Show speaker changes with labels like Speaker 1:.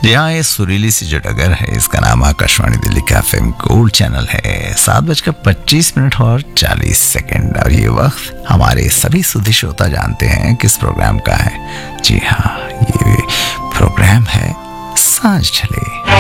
Speaker 1: जी हाँ, ये सुरीली सी जो डगर है, इसका नाम आकाशवाणी दिल्ली का एफएम गोल्ड चैनल है। 7:25 और 40 और ये वक्त हमारे सभी सुधी श्रोता जानते हैं किस प्रोग्राम का है। जी हाँ, ये प्रोग्राम है सांझ चले।